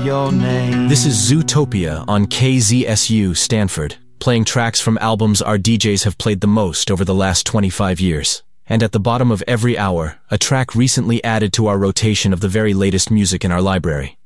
your name. This is Zootopia on KZSU Stanford, playing tracks from albums our DJs have played the most over the last 25 years. And at the bottom of every hour, a track recently added to our rotation of the very latest music in our library.